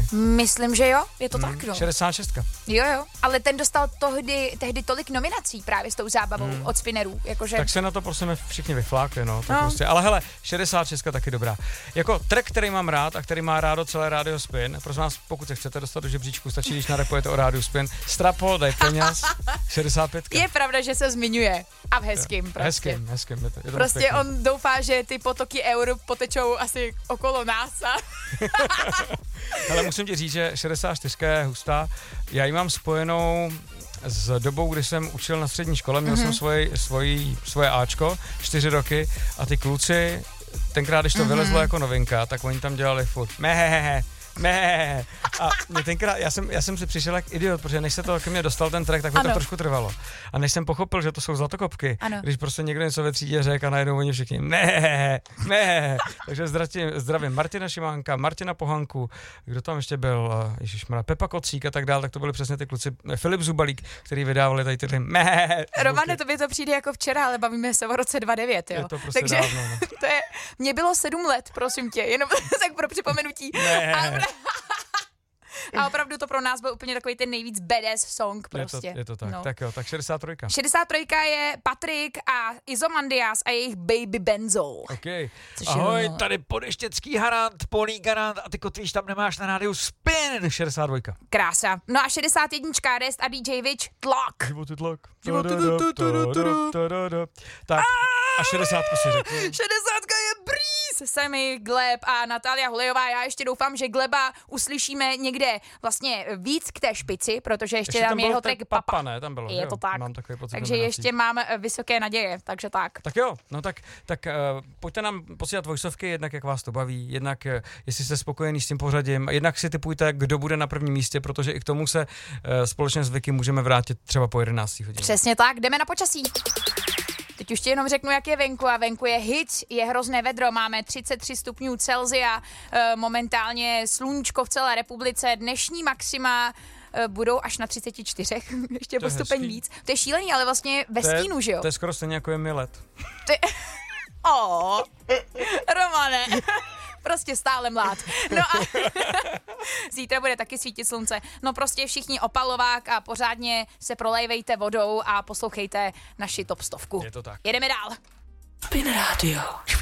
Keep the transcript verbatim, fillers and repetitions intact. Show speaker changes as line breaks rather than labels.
kluci.
Myslím, že jo, je to hmm. tak, no.
šedesát šest.
Jo, jo, ale ten dostal tohdy, tehdy tolik nominací právě s tou zábavou hmm. od spinnerů, jakože...
Tak se na to prosím všichni vyflákli, no. Tak
no.
Prostě. Ale hele, šedesát šest taky dobrá. Jako track, který mám rád a který má rádo celé rádio Spin, prosím vás, pokud se chcete dostat do žebříčku, stačí, když narepujete o rádiu Spin. Strapo, daj peněz, šedesát pět.
Je pravda, že se zmiňuje a v hezkým prostě.
Hezkým, hezkým. Je to, je to
prostě on doufá, že ty potoky eur potečou asi okolo nás. A...
Ale musím ti říct, že šedesát čtyři je hustá. Já ji mám spojenou s dobou, kdy jsem učil na střední škole, měl mm-hmm. jsem svoje, svoji, svoje Ačko, čtyři roky a ty kluci, tenkrát, když to mm-hmm. vylezlo jako novinka, tak oni tam dělali furt mehehehe, mehehehe. A mě tenkrát, já jsem, já jsem si přišel jak idiot, protože než se to ke mně dostal ten track, tak mi to trošku trvalo. A než jsem pochopil, že to jsou zlatokopky, ano. Když prostě někdo něco ve třídě řekl a najednou oni všichni mehehehe, mehehehe. Takže zdravím, zdravím Martina Šimánka, Martina Pohanku, kdo tam ještě byl, ježišmarja, Pepa Kocík a tak dál, tak to byli přesně ty kluci, Filip Zubalík, který vydávali tady ty mehehehe.
Romane, to by to přijde jako včera, ale bavíme se o roce dva tisíce devět, jo.
Je to prostě
takže
dávno, no.
To je, mě bylo sedm let, prosím tě, jenom tak pro připomenutí. A, a opravdu to pro nás byl úplně takový ten nejvíc badass song prostě.
Je to, je to tak,
no.
Tak jo, tak šedesát tři.
šedesát tři je Patrik a Izomandias a jejich Baby Benzo.
Okay.
Ahoj, no. Tady Podeštěcký Harant, Polí Garant a ty kotvíš tam nemáš na rádiu Spin.
šedesát dva.
Krása. No a šedesát jedna Rest a D J Witch Tlak.
Životy tlak. Tak a šedesát si řekl.
šedesát je Breeze, Sammy, Gleb a Natália Hulejová. Já ještě doufám, že Gleba uslyšíme někde vlastně víc k té špici, protože ještě, ještě tam je jeho track Papa.
Papa, ne, tam bylo,
je
jo,
to tak.
Mám takový pocit.
Takže ještě mám vysoké naděje, takže tak.
Tak jo, no tak, tak uh, pojďte nám posílat voiceovky, jednak jak vás to baví, jednak uh, jestli jste spokojení s tím pořadím, jednak si tipujte, kdo bude na prvním místě, protože i k tomu se uh, společně s Vicky můžeme vrátit třeba po jedenácté hodině.
Přesně tak, jdeme na počasí. Teď už ti jenom řeknu, jak je venku a venku je hit, je hrozné vedro, máme třicet tři stupňů Celsia, momentálně sluníčko v celé republice, dnešní maxima budou až na třicet čtyři, ještě po stupeň víc. To je šílený, ale vlastně ve stínu, že jo?
To je skoro stejně jako je mi let.
Ty... Oh, Romane, prostě stále mlád. No a zítra bude taky svítit slunce. No prostě všichni opalovák a pořádně se prolejvejte vodou a poslouchejte naši top stovku.
Je to tak.
Jedeme dál.
Spin Radio.